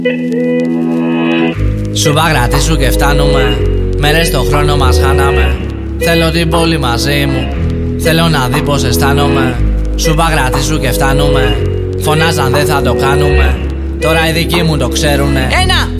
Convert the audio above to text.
Σου κρατήσου και φτάνουμε. Μέρες στο χρόνο μας χάναμε. Θέλω την πόλη μαζί μου. Θέλω να δει πως αισθάνομαι. Σου κρατήσου και φτάνουμε. Φωνάζαν δεν θα το κάνουμε. Τώρα οι δικοί μου το ξέρουνε. 1,